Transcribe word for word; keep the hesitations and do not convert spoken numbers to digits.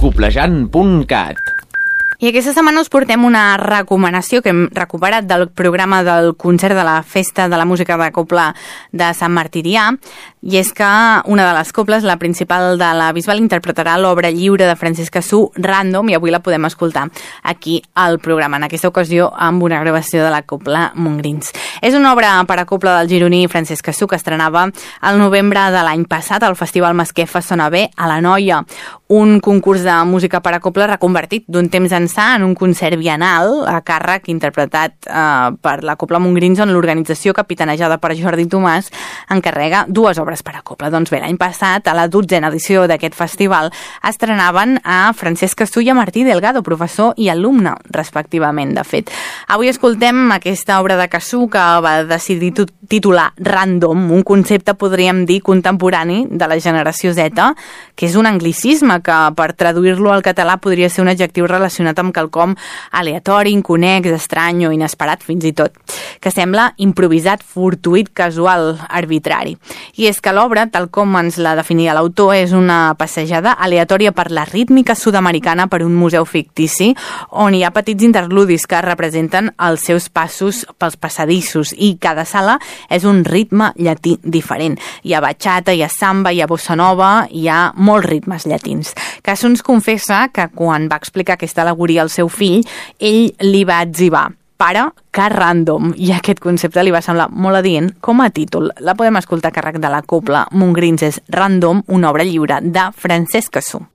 coplejant punt cat. I aquesta setmana us portem una recomanació que hem recuperat del programa del concert de la Festa de la Música de Cobla de Sant Martirià, i és que una de les cobles, la principal de la Bisbal, interpretarà l'obra lliure de Francesc Cassú, Random, i avui la podem escoltar aquí al programa, en aquesta ocasió amb una gravació de la Cobla Montgrins. És una obra per a cobla del gironí Francesc Cassú que estrenava el novembre de l'any passat al Festival Masquefa Sona Bé a la Noia, un concurs de música per a cobla reconvertit d'un temps ençà en un concert bienal a càrrec interpretat eh, per la Cobla Montgrins, on l'organització capitanejada per Jordi Tomàs encarrega dues obres per a cobla. Doncs bé, l'any passat, a la dotzena edició d'aquest festival, estrenaven a Francesc Cassú i a Martí Delgado, professor i alumne, respectivament, de fet. Avui escoltem aquesta obra de Cassú que va decidir titular Random, un concepte, podríem dir, contemporani de la generació Z, que és un anglicisme que, per traduir-lo al català, podria ser un adjectiu relacionat amb quelcom aleatori, inconex, estrany o inesperat, fins i tot, que sembla improvisat, fortuït, casual, arbitrari. I és que l'obra, tal com ens la definia l'autor, és una passejada aleatòria per la rítmica sud-americana per un museu fictici, on hi ha petits interludis que representen els seus passos pels passadissos, i cada sala és un ritme llatí diferent. Hi ha bachata, hi ha samba, hi ha bossa nova, hi ha molts ritmes llatins. Cassú ens confessa que quan va explicar aquesta al·legoria al seu fill, ell li va etzibar: pare, que random, i aquest concepte li va semblar molt adient com a títol. La podem escoltar a càrrec de la Cobla Montgrins, és Random, una obra lliure de Francesc Cassú.